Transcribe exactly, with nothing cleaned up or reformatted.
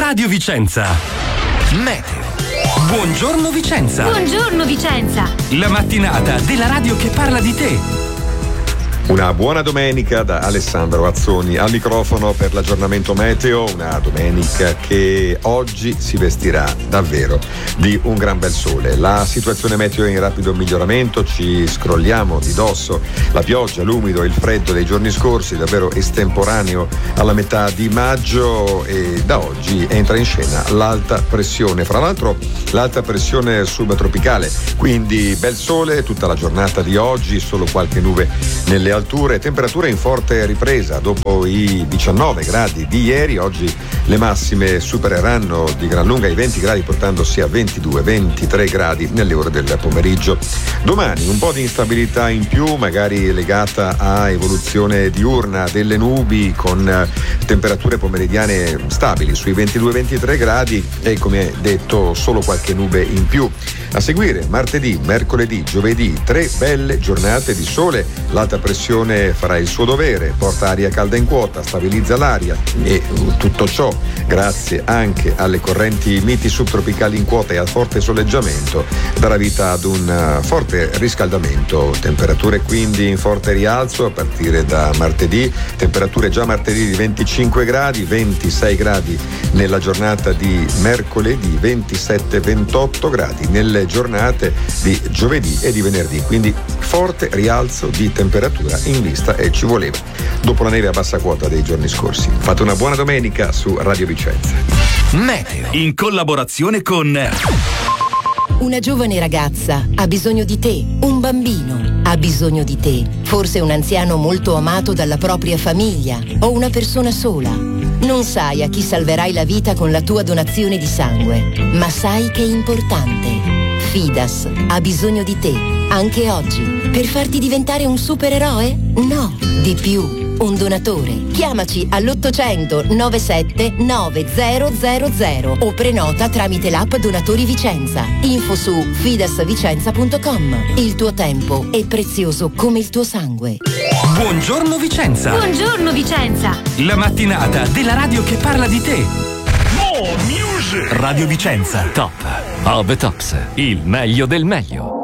Radio Vicenza. Meteo. Buongiorno Vicenza. Buongiorno Vicenza. La mattinata della radio che parla di te. Una buona domenica da Alessandro Azzoni al microfono per l'aggiornamento meteo, una domenica che oggi si vestirà davvero di un gran bel sole. La situazione meteo è in rapido miglioramento, ci scrolliamo di dosso la pioggia, l'umido, il freddo dei giorni scorsi, davvero estemporaneo alla metà di maggio, e da oggi entra in scena l'alta pressione. Fra l'altro l'alta pressione subtropicale, quindi bel sole tutta la giornata di oggi, solo qualche nube nelle alture, temperature in forte ripresa dopo i diciannove gradi di ieri. Oggi le massime supereranno di gran lunga i venti gradi, portandosi a ventidue ventitré gradi nelle ore del pomeriggio. Domani un po' di instabilità in più, magari legata a evoluzione diurna delle nubi, con temperature pomeridiane stabili sui ventidue ventitré gradi e, come detto, solo qualche nube in più. A seguire martedì, mercoledì, giovedì, tre belle giornate di sole. L'alta pressione farà il suo dovere, porta aria calda in quota, stabilizza l'aria, e tutto ciò grazie anche alle correnti miti subtropicali in quota e al forte soleggiamento darà vita ad un forte riscaldamento. Temperature quindi in forte rialzo a partire da martedì, temperature già martedì di venticinque gradi, ventisei gradi nella giornata di mercoledì, ventisette ventotto gradi nelle giornate di giovedì e di venerdì, quindi forte rialzo di temperatura in vista, e ci voleva dopo la neve a bassa quota dei giorni scorsi. Fate una buona domenica su Radio Vicenza. Meteo in collaborazione con una giovane ragazza ha bisogno di te, un bambino ha bisogno di te, forse un anziano molto amato dalla propria famiglia o una persona sola. Non sai a chi salverai la vita con la tua donazione di sangue, ma sai che è importante. Fidas ha bisogno di te, anche oggi, per farti diventare un supereroe? No, di più, un donatore. Chiamaci all'ottocento novantasette novecento o prenota tramite l'app Donatori Vicenza. Info su fidasvicenza punto com. Il tuo tempo è prezioso come il tuo sangue. Buongiorno Vicenza. Buongiorno Vicenza. La mattinata della radio che parla di te. More music. Radio Vicenza. Top of the tops. Il meglio del meglio.